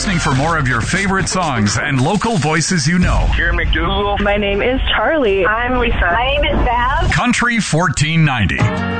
listening for more of your favorite songs and local voices you know. Here, McDougal. My name is Charlie. I'm Lisa. My name is Val. Country 1490.